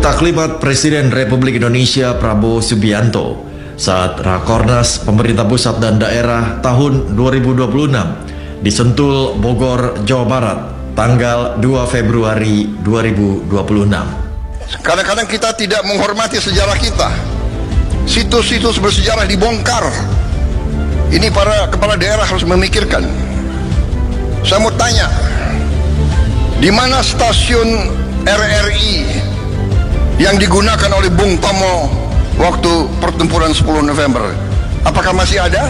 Taklimat Presiden Republik Indonesia Prabowo Subianto saat Rakornas Pemerintah Pusat dan Daerah tahun 2026 di Sentul, Bogor, Jawa Barat, tanggal 2 Februari 2026. Kadang-kadang kita tidak menghormati sejarah kita. Situs-situs bersejarah dibongkar. Ini para kepala daerah harus memikirkan. Saya mau tanya, di mana stasiun RRI yang digunakan oleh Bung Tomo waktu pertempuran 10 November? Apakah masih ada?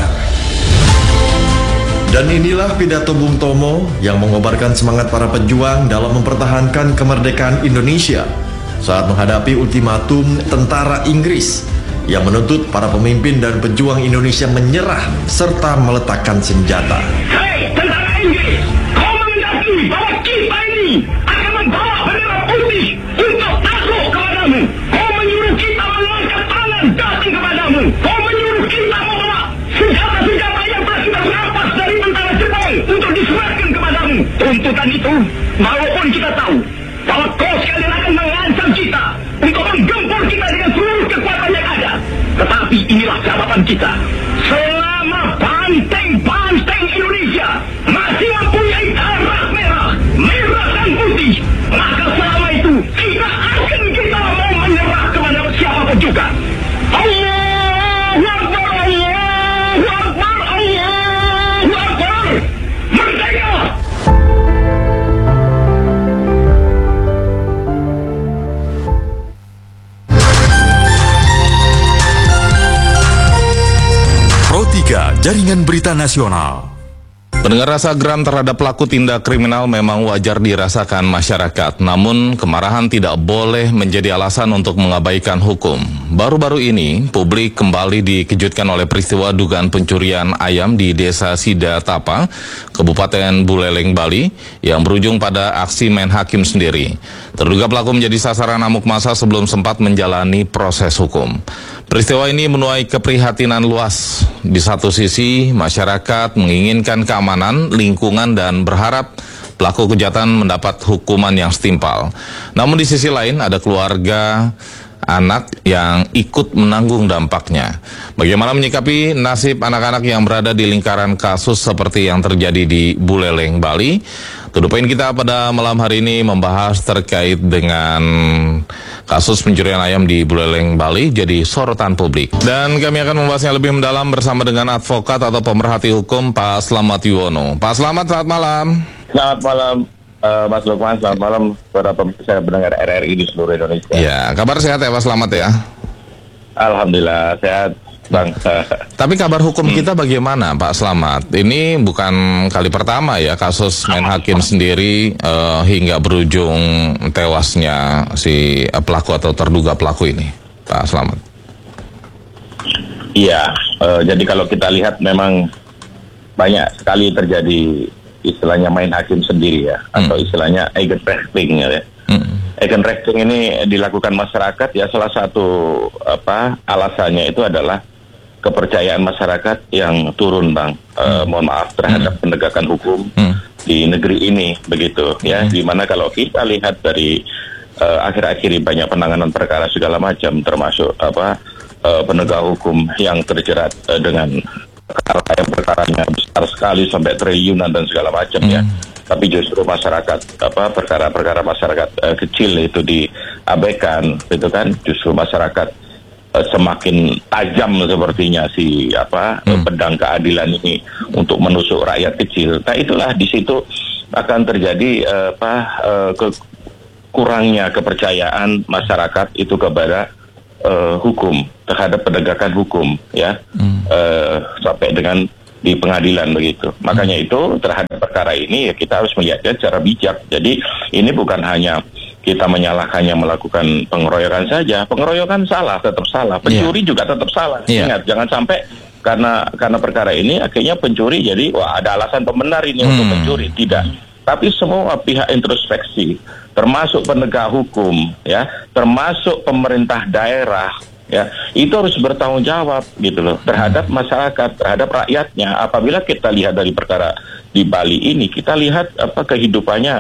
Dan inilah pidato Bung Tomo yang mengobarkan semangat para pejuang dalam mempertahankan kemerdekaan Indonesia saat menghadapi ultimatum tentara Inggris yang menuntut para pemimpin dan pejuang Indonesia menyerah serta meletakkan senjata. Hei, tentara Inggris, kau menghendaki bahwa kita ini akan membawa bendera putih untuk takluk kepadamu. Kau menyuruh kita mengangkat tangan datang kepadamu. Kau menyuruh kita membawa senjata-senjata yang telah kita rampas dari tentara Jepang untuk diserahkan kepadamu. Tuntutan itu, walaupun kita tahu bahwa kau sekalian akan mengancam kita untuk menggempur kita dengan seluruh kekuatan yang ada. Tetapi inilah jawaban kita. Selama banteng-banteng Indonesia masih mempunyai darah merah, merah dan putih, maka selama itu tidak akan kita mau menyerah kepada siapapun juga. Allahu Akbar, Allahu Akbar, Allahu Akbar. Merdeka! Pro 3 Jaringan Berita Nasional. Pendengar, rasa geram terhadap pelaku tindak kriminal memang wajar dirasakan masyarakat. Namun, kemarahan tidak boleh menjadi alasan untuk mengabaikan hukum. Baru-baru ini, publik kembali dikejutkan oleh peristiwa dugaan pencurian ayam di Desa Sidatapa, Kabupaten Buleleng, Bali, yang berujung pada aksi main hakim sendiri. Terduga pelaku menjadi sasaran amuk massa sebelum sempat menjalani proses hukum. Peristiwa ini menuai keprihatinan luas. Di satu sisi, masyarakat menginginkan keamanan, lingkungan, dan berharap pelaku kejahatan mendapat hukuman yang setimpal. Namun di sisi lain, ada keluarga anak yang ikut menanggung dampaknya. Bagaimana menyikapi nasib anak-anak yang berada di lingkaran kasus seperti yang terjadi di Buleleng, Bali? To the point kita pada malam hari ini membahas terkait dengan kasus pencurian ayam di Buleleng, Bali jadi sorotan publik. Dan kami akan membahasnya lebih mendalam bersama dengan advokat atau pemerhati hukum Pak Slamet Yuwono. Pak Slamet, selamat malam. Selamat malam, Mas Lukman. Selamat malam kepada pemirsa pendengar RRI di seluruh Indonesia. Ya, kabar sehat ya Pak Slamet ya? Alhamdulillah sehat, Bang. Tapi kabar hukum kita bagaimana, Pak Slamet? Ini bukan kali pertama ya kasus main hakim sendiri hingga berujung tewasnya si pelaku atau terduga pelaku ini, Pak Slamet. Iya, jadi kalau kita lihat memang banyak sekali terjadi istilahnya main hakim sendiri ya, atau istilahnya eigenrechtling ya. Eigenrechtling ini dilakukan masyarakat ya, salah satu alasannya itu adalah kepercayaan masyarakat yang turun, Bang. Mohon maaf terhadap penegakan hukum di negeri ini begitu ya. Dimana kalau kita lihat dari akhir-akhir ini banyak penanganan perkara segala macam, termasuk penegak hukum yang terjerat dengan perkaranya besar sekali sampai triliunan dan segala macam ya. Tapi justru masyarakat perkara-perkara masyarakat kecil itu diabaikan, gitu kan? Justru masyarakat semakin tajam sepertinya pedang keadilan ini untuk menusuk rakyat kecil. Nah itulah di situ akan terjadi kurangnya kepercayaan masyarakat itu kepada hukum, terhadap penegakan hukum ya, sampai dengan di pengadilan begitu. Makanya itu terhadap perkara ini ya kita harus melihatnya secara bijak. Jadi ini bukan hanya kita menyalahkannya melakukan pengeroyokan saja. Pengeroyokan salah, tetap salah. Pencuri juga tetap salah. Ingat, jangan sampai karena perkara ini akhirnya pencuri jadi ada alasan pembenar ini untuk mencuri. Tidak. Tapi semua pihak introspeksi, termasuk penegak hukum, ya, termasuk pemerintah daerah, ya, itu harus bertanggung jawab gitu loh terhadap masyarakat, terhadap rakyatnya. Apabila kita lihat dari perkara di Bali ini, kita lihat kehidupannya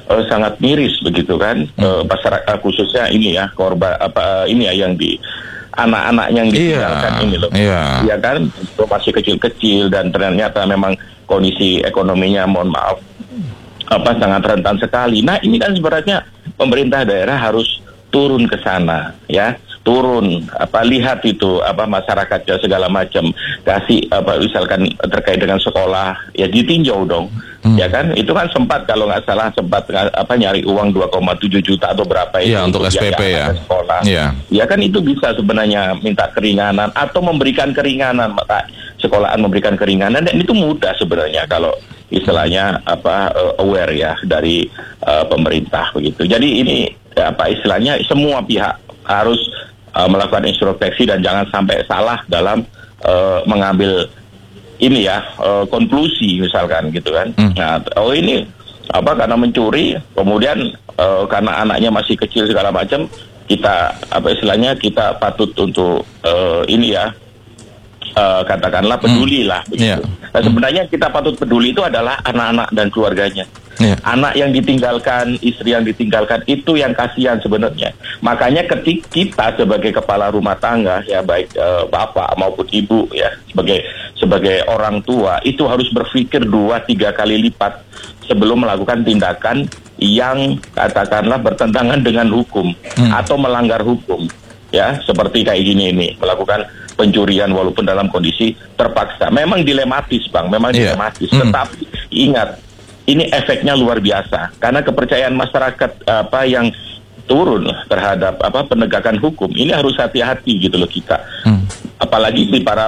sangat miris begitu kan, masyarakat khususnya ini ya korban ini ya yang di anak-anak yang ditinggalkan ini loh, ya kan, masih kecil-kecil dan ternyata memang kondisi ekonominya mohon maaf sangat rentan sekali. Nah ini kan sebenarnya pemerintah daerah harus turun ke sana ya, turun lihat itu masyarakatnya segala macam, kasih misalkan terkait dengan sekolah ya ditinjau dong. Ya kan, itu kan sempat kalau nggak salah nyari uang 2,7 juta atau berapa itu untuk SPP ya sekolah. Ya kan itu bisa sebenarnya minta keringanan atau memberikan keringanan, maka sekolahan memberikan keringanan, dan itu mudah sebenarnya kalau istilahnya aware ya dari pemerintah begitu. Jadi ini istilahnya semua pihak harus melakukan introspeksi dan jangan sampai salah dalam mengambil ini ya konklusi misalkan gitu kan. Nah, ini karena mencuri, kemudian karena anaknya masih kecil segala macam, kita istilahnya kita patut untuk ini ya katakanlah peduli lah begitu. Nah, sebenarnya kita patut peduli itu adalah anak-anak dan keluarganya. Anak yang ditinggalkan, istri yang ditinggalkan, itu yang kasihan sebenarnya. Makanya ketika kita sebagai kepala rumah tangga ya, baik bapak maupun ibu ya, sebagai orang tua itu harus berpikir 2-3 kali lipat sebelum melakukan tindakan yang katakanlah bertentangan dengan hukum atau melanggar hukum ya, seperti kayak gini ini, melakukan pencurian walaupun dalam kondisi terpaksa. Memang dilematis Bang, memang dilematis, tetapi ingat ini efeknya luar biasa karena kepercayaan masyarakat yang turun terhadap penegakan hukum ini harus hati-hati gitu loh kita. Apalagi di para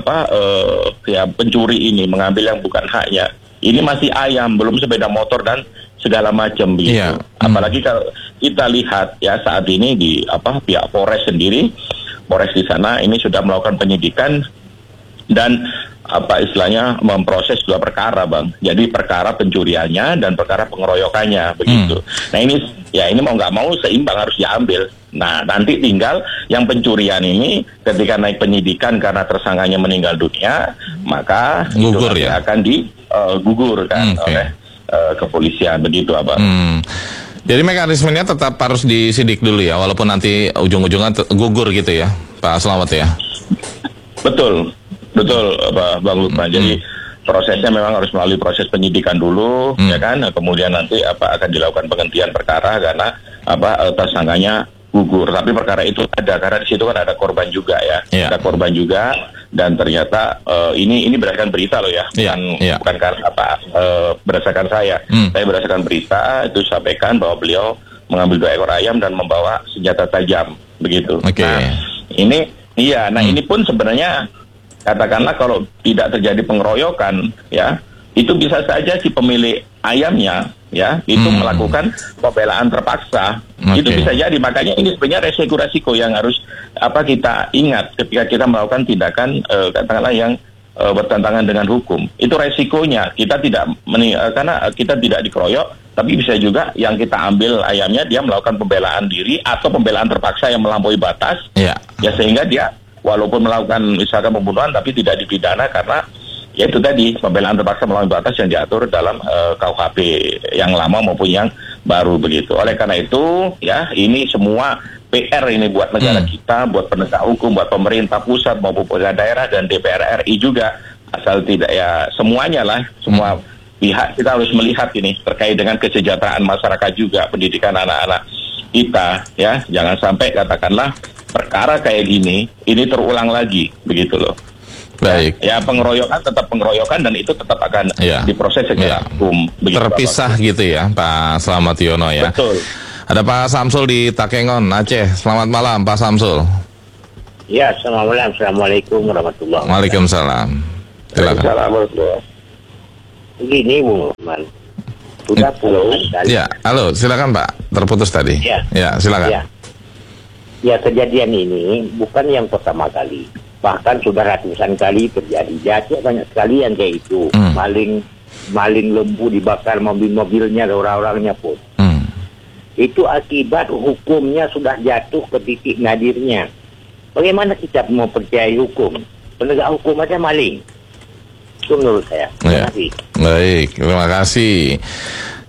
ya pencuri ini mengambil yang bukan haknya. Ini masih ayam, belum sepeda motor dan segala macam begitu. Apalagi kalau kita lihat ya saat ini di pihak Polres sendiri, Polres di sana ini sudah melakukan penyidikan dan istilahnya memproses 2 perkara Bang. Jadi perkara pencuriannya dan perkara pengeroyokannya begitu. Nah ini mau nggak mau seimbang harus diambil. Nah nanti tinggal yang pencurian ini ketika naik penyidikan karena tersangkanya meninggal dunia, maka gugur itu ya, akan digugurkan oleh kepolisian begitu Abang. Jadi mekanismenya tetap harus disidik dulu ya, walaupun nanti ujung-ujungnya gugur gitu ya Pak Slamet ya. Betul Bang Lukman. Jadi prosesnya memang harus melalui proses penyidikan dulu ya kan, kemudian nanti akan dilakukan penghentian perkara karena tersangkanya gugur. Tapi perkara itu ada karena di situ kan ada korban juga ya. Ada korban juga dan ternyata ini berdasarkan berita loh ya, bukan karena berdasarkan saya. Saya berdasarkan berita itu sampaikan bahwa beliau mengambil 2 ekor ayam dan membawa senjata tajam begitu. Nah, ini pun sebenarnya katakanlah kalau tidak terjadi pengeroyokan ya, itu bisa saja si pemilik ayamnya ya itu melakukan pembelaan terpaksa. Itu bisa jadi, makanya ini sebenarnya resiko-resiko yang harus kita ingat ketika kita melakukan tindakan katakanlah yang bertentangan dengan hukum. Itu resikonya kita tidak karena kita tidak dikeroyok, tapi bisa juga yang kita ambil ayamnya dia melakukan pembelaan diri atau pembelaan terpaksa yang melampaui batas ya sehingga dia walaupun melakukan misalkan pembunuhan tapi tidak dipidana karena ya itu tadi pembelaan terpaksa melampaui batas yang diatur dalam KUHP yang lama maupun yang baru begitu. Oleh karena itu ya ini semua PR ini buat negara kita, buat penegak hukum, buat pemerintah pusat maupun pemerintah daerah dan DPR RI juga, asal tidak ya semuanya lah, semua pihak kita harus melihat ini terkait dengan kesejahteraan masyarakat juga, pendidikan anak-anak kita ya, jangan sampai katakanlah perkara kayak gini ini terulang lagi begitu loh. Baik. Ya pengeroyokan tetap pengeroyokan dan itu tetap akan diproses secara hukum. Terpisah Bapak. Gitu ya Pak Slamet Yono ya. Betul. Ada Pak Samsul di Takengon, Aceh. Selamat malam Pak Samsul. Ya, selamat malam. Assalamualaikum warahmatullahi wabarakatuh. Waalaikumsalam. Silakan. Begini Bung Rahman. Sudah puluhan kali. Ya, halo, silakan Pak. Terputus tadi. Ya, silakan. Ya, kejadian ini bukan yang pertama kali. Bahkan sudah ratusan kali terjadi. Jadi banyak sekali yang kayak itu. Maling lembu dibakar mobil-mobilnya, orang-orangnya pun. Itu akibat hukumnya sudah jatuh ke titik nadirnya. Bagaimana kita mau percaya hukum? Penegak hukum aja maling. Itu menurut saya. Terima kasih. Baik, terima kasih.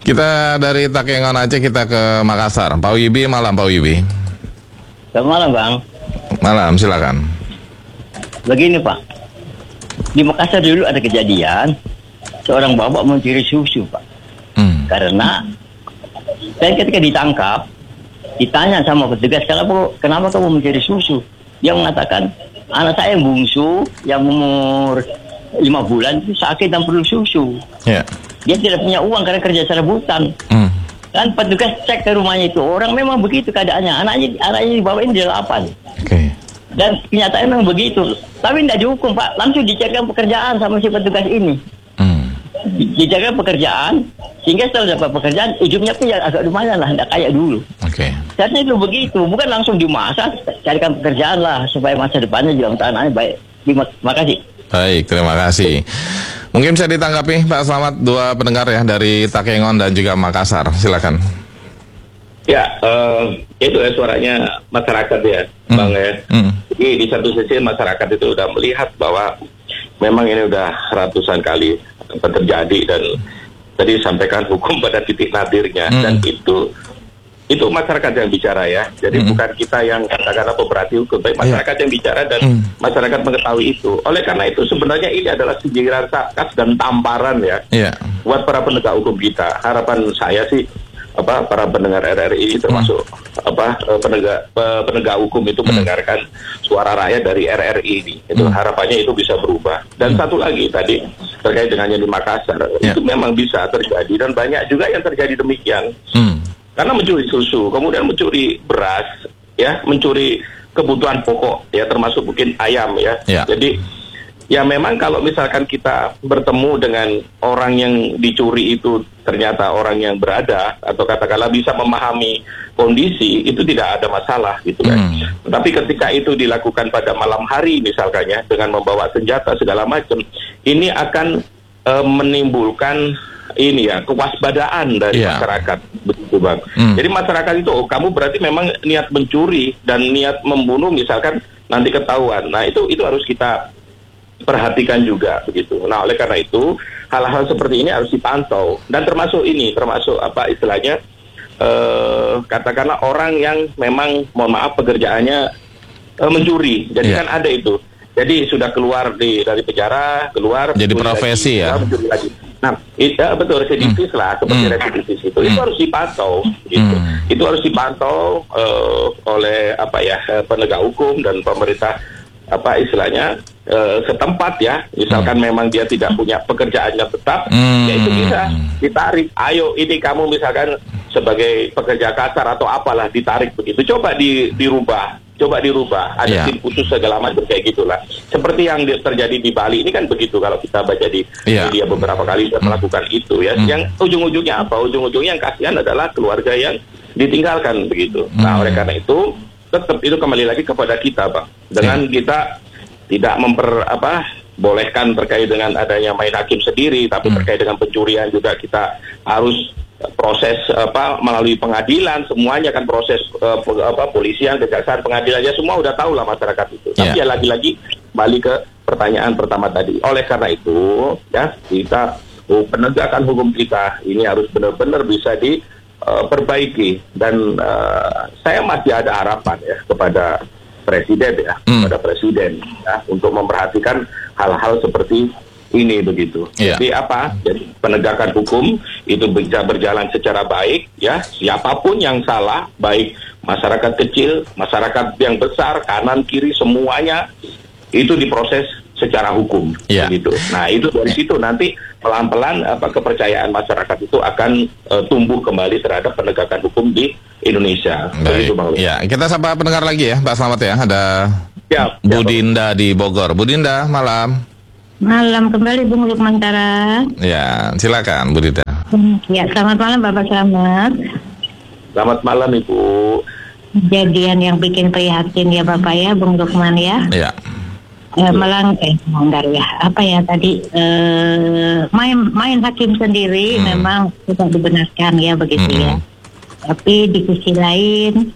Kita dari Takengon Aceh kita ke Makassar. Pak Wibi, malam Pak Wibi. Selamat malam Bang. Malam, silakan. Begini Pak, di Makassar dulu ada kejadian seorang bapak mencuri susu Pak. Karena dan ketika ditangkap, ditanya sama petugas, kenapa kamu mencuri susu? Dia mengatakan, anak saya yang bungsu, yang umur 5 bulan itu sakit dan perlu susu. Yeah. Dia tidak punya uang karena kerja serabutan. Dan petugas cek ke rumahnya itu, orang memang begitu keadaannya. Anaknya dibawain di 8. Okay. Dan kenyataannya memang begitu. Tapi tidak dihukum Pak, langsung dicarikan pekerjaan sama si petugas ini. Dicarikan pekerjaan, sehingga setelah dapat pekerjaan, ujungnya pun ya agak lumayan lah, tidak kayak dulu. Oke. Seharusnya itu begitu, bukan langsung dimasak, carikan pekerjaan lah, supaya masa depannya juga tanahnya baik. Terima kasih. Baik, terima kasih. Mungkin bisa ditanggapi Pak Slamet, 2 pendengar ya dari Takengon dan juga Makassar. Silakan. Ya, itu ya suaranya masyarakat ya, Bang ya. Jadi di satu sisi masyarakat itu udah melihat bahwa memang ini udah ratusan kali terjadi dan tadi sampaikan hukum pada titik nadirnya dan itu masyarakat yang bicara ya. Jadi bukan kita yang katakanlah pemerhati hukum, tapi masyarakat yang bicara dan masyarakat mengetahui itu. Oleh karena itu sebenarnya ini adalah sindiran sarkas dan tamparan ya buat para penegak hukum kita. Harapan saya sih para pendengar RRI termasuk penegak hukum itu mendengarkan suara rakyat dari RRI ini. Itu harapannya itu bisa berubah. Dan satu lagi tadi terkait dengan yang di Makassar itu memang bisa terjadi dan banyak juga yang terjadi demikian. Karena mencuri susu, kemudian mencuri beras, ya, mencuri kebutuhan pokok, ya, termasuk mungkin ayam, ya. Jadi, ya memang kalau misalkan kita bertemu dengan orang yang dicuri itu ternyata orang yang berada atau katakanlah bisa memahami kondisi, itu tidak ada masalah, gitu kan. Tapi ketika itu dilakukan pada malam hari, misalkannya dengan membawa senjata segala macam, ini akan menimbulkan ini ya kewaspadaan dari masyarakat, begitu Bang. Jadi masyarakat itu, kamu berarti memang niat mencuri dan niat membunuh misalkan nanti ketahuan. Nah itu harus kita perhatikan juga begitu. Nah oleh karena itu hal-hal seperti ini harus dipantau dan termasuk apa istilahnya katakanlah orang yang memang mohon maaf pekerjaannya mencuri. Jadi kan ada itu. Jadi sudah keluar dari penjara, keluar jadi profesi lagi, ya. Mencuri lagi. Nah, betul residivis lah, seperti residivis itu harus dipantau, gitu. Itu harus dipantau oleh penegak hukum dan pemerintah istilahnya setempat ya. Misalkan memang dia tidak punya pekerjaan yang tetap, ya itu bisa ditarik. Ayo ini kamu misalkan sebagai pekerja kasar atau apalah ditarik begitu. Coba dirubah, ada tim khusus segala macam kayak gitulah. Seperti yang terjadi di Bali ini kan begitu kalau kita baca di media beberapa kali sudah melakukan itu ya. Yang ujung-ujungnya apa? Ujung-ujungnya yang kasihan adalah keluarga yang ditinggalkan begitu. Nah, oleh karena itu tetap itu kembali lagi kepada kita, Pak. Dengan kita tidak bolehkan terkait dengan adanya main hakim sendiri, tapi terkait dengan pencurian juga kita harus proses melalui pengadilan, semuanya kan proses polisian, kejaksaan, pengadilan ya semua udah tahu lah masyarakat itu. Tapi ya lagi-lagi balik ke pertanyaan pertama tadi. Oleh karena itu ya kita penegakan hukum kita ini harus benar-benar bisa diperbaiki dan saya masih ada harapan ya kepada presiden kepada presiden ya untuk memperhatikan hal-hal seperti ini begitu. Jadi Jadi penegakan hukum itu bisa berjalan secara baik ya. Siapapun yang salah, baik masyarakat kecil, masyarakat yang besar, kanan kiri semuanya itu diproses secara hukum begitu. Nah, itu dari situ nanti pelan-pelan kepercayaan masyarakat itu akan tumbuh kembali terhadap penegakan hukum di Indonesia. Baik. Ya, kita sapa pendengar lagi ya, Pak Slamet ya. Ada Bu Dinda di Bogor. Bu Dinda, malam. Malam kembali Bung Lukmantara. Ya, silakan Bu Dinda. Ya, selamat malam Bapak Slamet. Selamat malam Ibu. Kejadian yang bikin prihatin ya Bapak ya, Bung Lukman ya. Iya. Main hakim sendiri memang tidak dibenarkan ya begitu ya. Tapi di sisi lain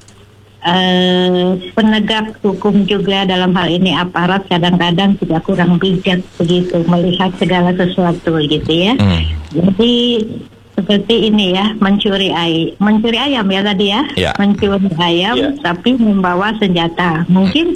penegak hukum juga dalam hal ini aparat kadang-kadang tidak kurang bijak begitu melihat segala sesuatu gitu ya. Jadi seperti ini ya, mencuri ayam ya tadi ya, Ya. mencuri ayam tapi membawa senjata. Mungkin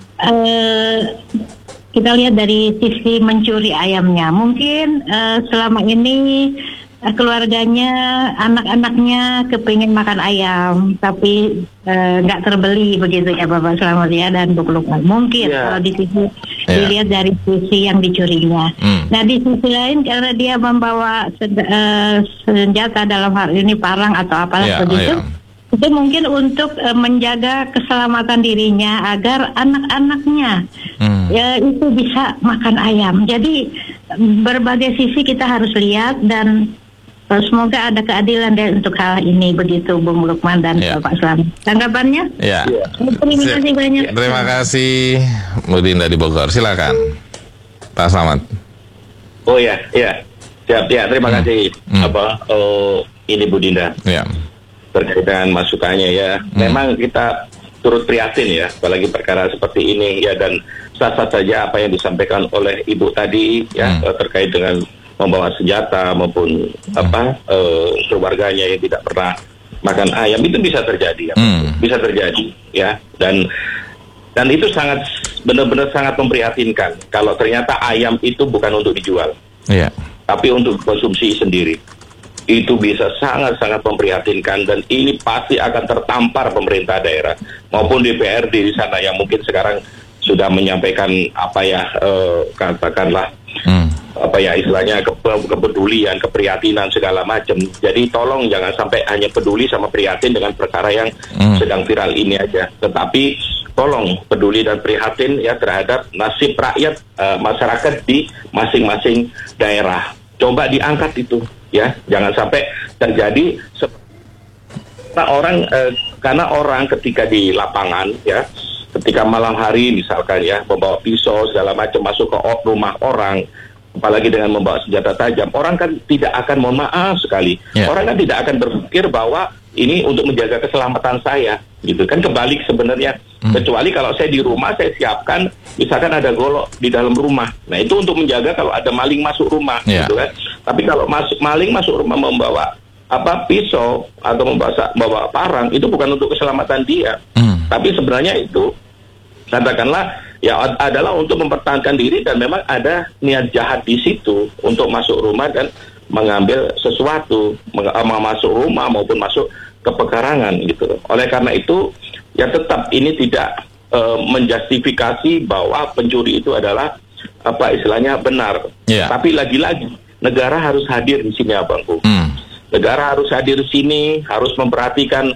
kita lihat dari sisi mencuri ayamnya. Mungkin selama ini keluarganya, anak-anaknya kepingin makan ayam, tapi nggak terbeli begitu ya Bapak Selamat ya dan Bu Lukman. Mungkin kalau di sisi dilihat dari sisi yang dicurinya. Nah di sisi lain karena dia membawa senjata dalam hal ini parang atau apalah begitu. Itu mungkin untuk menjaga keselamatan dirinya agar anak-anaknya ya itu bisa makan ayam. Jadi berbagai sisi kita harus lihat dan semoga ada keadilan untuk hal ini begitu Bung Lukman dan Bapak Selamat. Tanggapannya? Ya. Terima kasih banyak. Terima kasih Bu Dinda di Bogor. Silakan Pak Selamat. Oh ya, siap ya. Terima kasih ini Bu Dinda. Ya. Terkait dengan masukannya ya. Memang kita turut prihatin ya, apalagi perkara seperti ini ya, dan sah-sah saja apa yang disampaikan oleh Ibu tadi ya terkait dengan membawa senjata maupun keluarganya yang tidak pernah makan ayam, itu bisa terjadi ya. Bisa terjadi ya, dan itu sangat benar-benar sangat memprihatinkan kalau ternyata ayam itu bukan untuk dijual, tapi untuk konsumsi sendiri. Itu bisa sangat-sangat memprihatinkan, dan ini pasti akan tertampar pemerintah daerah maupun DPRD di sana yang mungkin sekarang sudah menyampaikan katakanlah istilahnya kepedulian, keprihatinan segala macam. Jadi tolong jangan sampai hanya peduli sama prihatin dengan perkara yang sedang viral ini aja, tetapi tolong peduli dan prihatin ya terhadap nasib rakyat masyarakat di masing-masing daerah. Coba diangkat itu ya, jangan sampai terjadi karena orang ketika di lapangan ya, ketika malam hari misalkan ya membawa pisau segala macam masuk ke rumah orang, apalagi dengan membawa senjata tajam, orang kan tidak akan, mohon maaf sekali, orang kan tidak akan berpikir bahwa ini untuk menjaga keselamatan saya, gitu kan, kebalik sebenarnya. Kecuali kalau saya di rumah saya siapkan, misalkan ada golok di dalam rumah, nah itu untuk menjaga kalau ada maling masuk rumah, gitu kan. Tapi kalau maling masuk rumah membawa pisau atau membawa parang, itu bukan untuk keselamatan dia, tapi sebenarnya itu katakanlah ya adalah untuk mempertahankan diri, dan memang ada niat jahat di situ untuk masuk rumah dan mengambil sesuatu, masuk rumah maupun masuk ke pekarangan gitu. Oleh karena itu ya tetap ini tidak menjustifikasi bahwa pencuri itu adalah istilahnya benar. Tapi lagi-lagi negara harus hadir di sini, Abangku. Negara harus hadir di sini, harus memperhatikan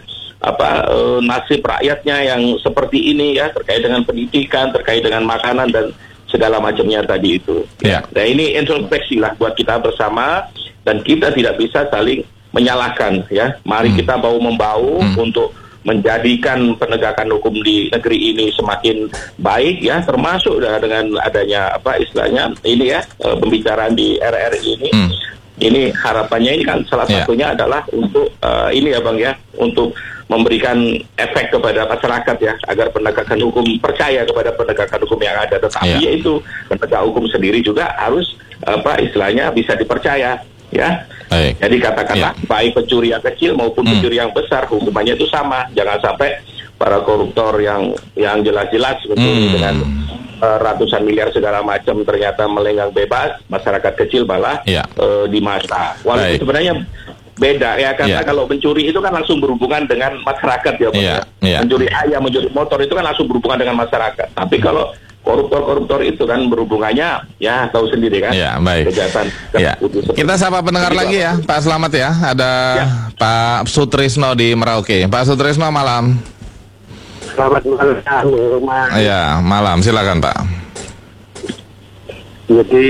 nasib rakyatnya yang seperti ini ya, terkait dengan pendidikan, terkait dengan makanan dan segala macamnya tadi itu. Nah ini introspeksi lah buat kita bersama, dan kita tidak bisa saling menyalahkan ya. Mari kita bahu-membahu untuk menjadikan penegakan hukum di negeri ini semakin baik ya, termasuk dengan adanya istilahnya ini ya, pembicaraan di RRI ini. Ini harapannya ini kan salah satunya adalah untuk ini ya Bang ya, untuk memberikan efek kepada masyarakat ya, agar penegakan hukum percaya kepada penegakan hukum yang ada. Tetapi yaitu penegak hukum sendiri juga harus istilahnya bisa dipercaya ya. Jadi katakanlah baik pencuri yang kecil maupun pencuri yang besar, hukumannya itu sama. Jangan sampai para koruptor yang jelas-jelas dengan ratusan miliar segala macam ternyata melenggang bebas, masyarakat kecil malah di masa. Walaupun sebenarnya beda ya, karena kalau mencuri itu kan langsung berhubungan dengan masyarakat ya Pak. Mencuri ayam, mencuri motor itu kan langsung berhubungan dengan masyarakat. Tapi kalau koruptor itu kan berhubungannya ya tahu sendiri kan. Baik. Kejahatan. Kita sapa pendengar lagi ya, Pak Selamat ya. Ada Pak Sutrisno di Merauke. Pak Sutrisno, malam. Selamat malam. Ya, malam. Silakan Pak. Jadi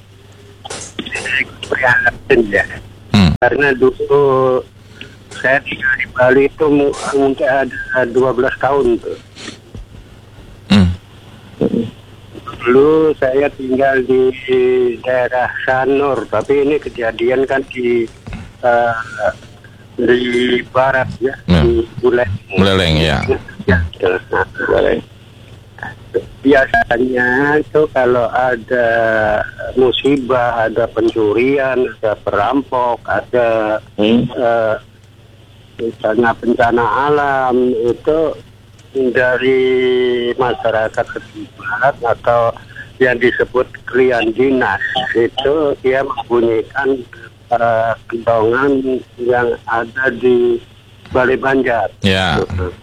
prihatin ya. Karena dulu saya tinggal di Bali itu mungkin ada 12 tahun tuh. Dulu saya tinggal di daerah Sanur, tapi ini kejadian kan di barat ya, di Buleleng ya. Biasanya itu kalau ada musibah, ada pencurian, ada perampok, ada misalnya bencana alam, itu dari masyarakat setempat atau yang disebut klien dinas, itu dia membunyikan gedongan yang ada di Balai Banjar. Ya.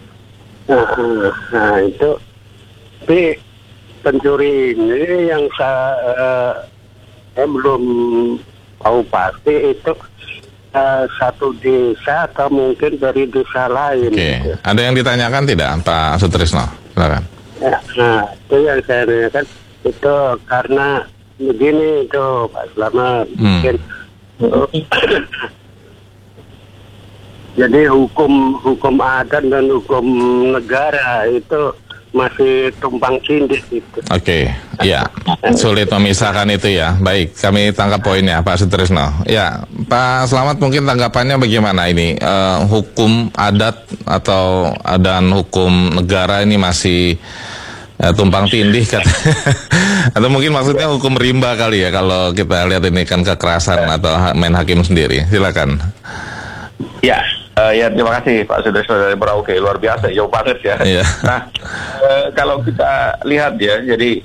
Nah, itu. Tapi pencuri ini yang saya belum tahu pasti itu satu desa atau mungkin dari desa lain. Oke. Ada yang ditanyakan tidak, Pak Sutrisno? Silakan. Ya, nah, itu yang saya tanyakan. Itu karena begini itu Pak Slamet, mungkin jadi hukum adat dan hukum negara itu masih tumpang tindih gitu. Oke, ya, sulit memisahkan itu ya. Baik, kami tangkap poinnya Pak Sutrisno. Ya, Pak Slamet mungkin tanggapannya bagaimana ini? Hukum adat atau dan hukum negara ini masih tumpang tindih kata. Atau mungkin maksudnya hukum rimba kali ya kalau kita lihat ini kan kekerasan atau main hakim sendiri. Silakan. Ya, ya terima kasih Pak Sutrisno dari Merauke, luar biasa, jauh banget ya. Iya. Nah, kalau kita lihat ya, jadi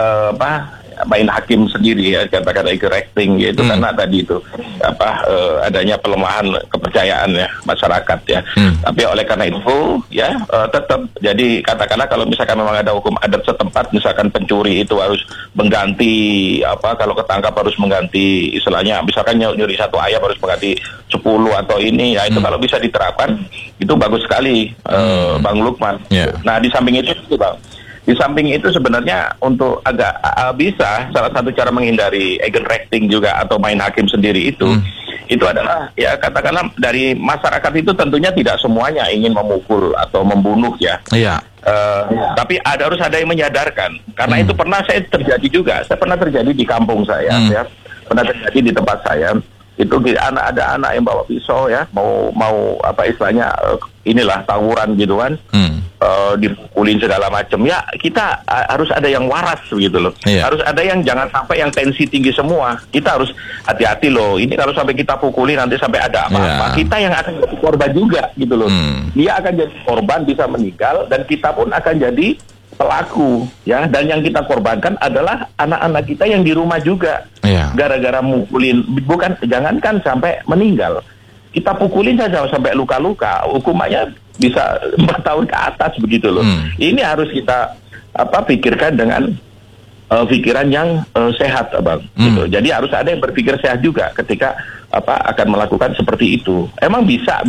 main hakim sendiri ya, katakan correcting yaitu karena tadi itu adanya pelemahan kepercayaan ya masyarakat ya. Tapi oleh karena itu ya tetap jadi katakanlah kalau misalkan memang ada hukum adat setempat, misalkan pencuri itu harus mengganti kalau ketangkap harus mengganti istilahnya, misalkan nyuri satu ayam harus mengganti 10 atau ini ya, itu kalau bisa diterapkan itu bagus sekali Bang Lukman. Nah di samping itu Bang, di samping itu sebenarnya untuk agak bisa salah satu cara menghindari agent recting juga atau main hakim sendiri itu adalah ya katakanlah dari masyarakat itu tentunya tidak semuanya ingin memukul atau membunuh ya. Iya. Tapi harus ada yang menyadarkan karena itu pernah saya terjadi juga. Saya pernah terjadi di kampung saya ya. Pernah terjadi di tempat saya. Itu ada anak yang bawa pisau ya, mau istilahnya inilah tawuran gitu kan. Dipukulin segala macam ya, kita harus ada yang waras gitu loh. Harus ada yang jangan sampai yang tensi tinggi semua. Kita harus hati-hati loh, ini kalau sampai kita pukuli nanti sampai ada apa-apa, kita yang akan jadi korban juga gitu loh. Dia akan jadi korban, bisa meninggal, dan kita pun akan jadi pelaku ya, dan yang kita korbankan adalah anak-anak kita yang di rumah juga. Gara-gara mukulin, bukan jangankan sampai meninggal, kita pukulin saja sampai luka-luka, hukumannya bisa 4 tahun ke atas begitu loh. Ini harus kita pikirkan dengan pikiran yang sehat, Abang. Gitu. Jadi harus ada yang berpikir sehat juga ketika akan melakukan seperti itu. Emang bisa.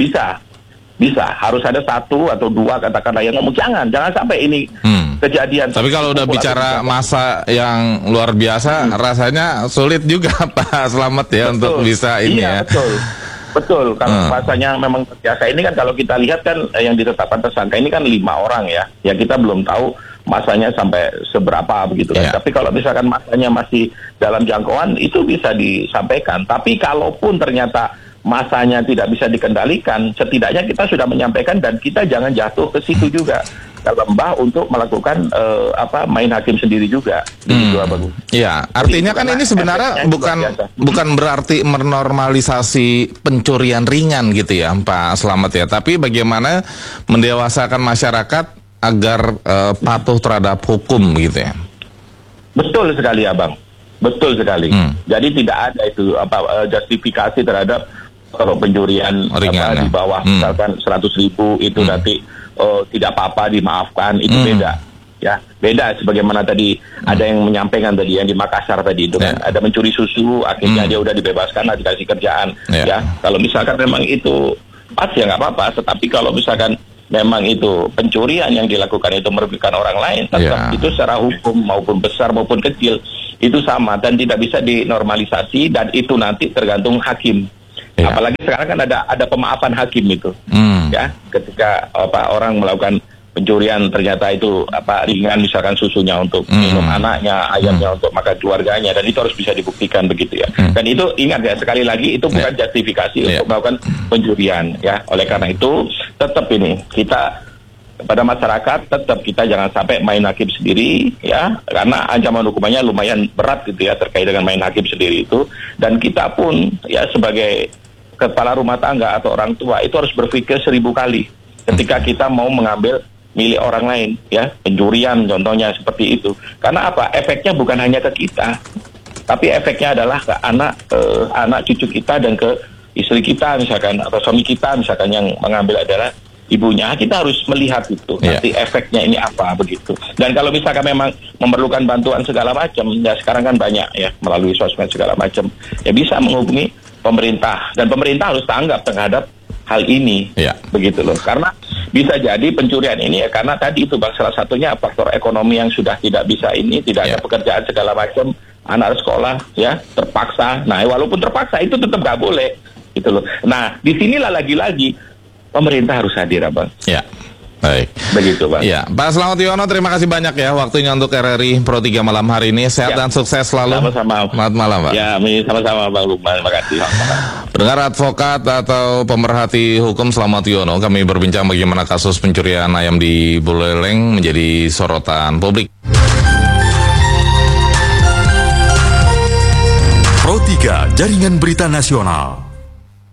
Harus ada 1 atau 2 katakanlah yang ngomong jangan sampai ini kejadian. Tapi kalau udah bicara masa yang luar biasa, rasanya sulit juga Pak Slamet ya untuk bisa ini ya. Betul, kalau masanya memang terbiasa. Ini kan kalau kita lihat kan yang ditetapkan tersangka ini kan 5 orang ya. Ya kita belum tahu masanya sampai seberapa begitu kan. Tapi kalau misalkan masanya masih dalam jangkauan itu bisa disampaikan. Tapi kalaupun ternyata masanya tidak bisa dikendalikan, setidaknya kita sudah menyampaikan dan kita jangan jatuh ke situ juga ke lembah untuk melakukan main hakim sendiri juga. Iya, artinya kan ini sebenarnya bukan berarti menormalisasi pencurian ringan gitu ya Pak Slamet ya, tapi bagaimana mendewasakan masyarakat agar patuh terhadap hukum gitu ya. Betul sekali Abang, betul sekali. Jadi tidak ada itu justifikasi terhadap kalau pencurian ringan di bawah misalkan 100.000 itu nanti tidak apa-apa dimaafkan, itu beda ya, beda sebagaimana tadi ada yang menyampaikan tadi yang di Makassar tadi itu kan ada mencuri susu akhirnya dia udah dibebaskan, dikasih kerjaan ya. Kalau misalkan memang itu pas ya nggak apa-apa, tetapi kalau misalkan memang itu pencurian yang dilakukan itu merugikan orang lain, tetap itu secara hukum maupun besar maupun kecil itu sama dan tidak bisa dinormalisasi, dan itu nanti tergantung hakim. Apalagi sekarang kan ada pemaafan hakim itu ya, ketika orang melakukan pencurian ternyata itu ringan, misalkan susunya untuk minum anaknya, ayamnya untuk makan keluarganya, dan itu harus bisa dibuktikan begitu ya. Dan itu ingat ya, sekali lagi itu bukan justifikasi untuk melakukan pencurian ya. Oleh karena itu tetap ini kita kepada masyarakat tetap kita jangan sampai main hakim sendiri ya, karena ancaman hukumannya lumayan berat gitu ya terkait dengan main hakim sendiri itu. Dan kita pun ya sebagai kepala rumah tangga atau orang tua itu harus berpikir 1000 kali ketika kita mau mengambil milik orang lain ya, pencurian contohnya seperti itu. Karena apa? Efeknya bukan hanya ke kita, tapi efeknya adalah ke anak cucu kita dan ke istri kita misalkan, atau suami kita misalkan yang mengambil adalah ibunya. Kita harus melihat itu nanti efeknya ini apa begitu. Dan kalau misalkan memang memerlukan bantuan segala macam, ya sekarang kan banyak ya melalui sosmed segala macam, ya bisa menghubungi pemerintah, dan pemerintah harus tanggap terhadap hal ini begitu loh. Karena bisa jadi pencurian ini ya karena tadi itu Bang, salah satunya faktor ekonomi yang sudah tidak bisa ini, tidak ada pekerjaan segala macam, anak sekolah ya terpaksa. Nah walaupun terpaksa itu tetap nggak boleh gitu loh. Nah disinilah lagi-lagi pemerintah harus hadir, Bang. Ya, baik. Begitu, Bang. Ya, Pak Slamet Yono, terima kasih banyak ya waktunya untuk RRI Pro 3 malam hari ini. Sehat dan sukses selalu. Sama-sama. Selamat malam, Pak. Ya, sama-sama, Bang Lukman. Terima kasih. Pendengar advokat atau pemerhati hukum Slamet Yono, kami berbincang bagaimana kasus pencurian ayam di Buleleng menjadi sorotan publik. Pro 3 Jaringan Berita Nasional.